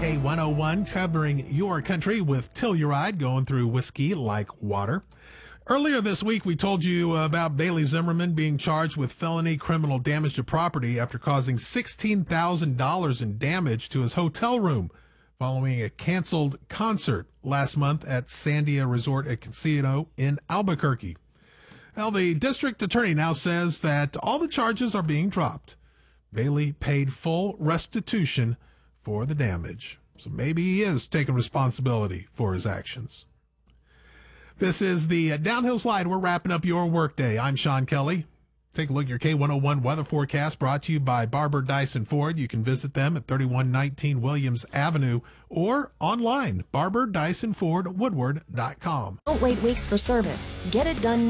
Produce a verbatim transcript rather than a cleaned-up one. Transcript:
K one oh one covering your country with Telluride going through whiskey like water. Earlier this week, we told you about Bailey Zimmerman being charged with felony criminal damage to property after causing sixteen thousand dollars in damage to his hotel room following a canceled concert last month at Sandia Resort and Casino in Albuquerque. Well, the district attorney now says that all the charges are being dropped. Bailey paid full restitution for the damage. So maybe he is taking responsibility for his actions. This is the Downhill Slide. We're wrapping up your workday. I'm Sean Kelly. Take a look at your K one oh one weather forecast brought to you by Barber Dyson Ford. You can visit them at thirty-one nineteen Williams Avenue or online, barber dyson ford woodward dot com. Don't wait weeks for service. Get it done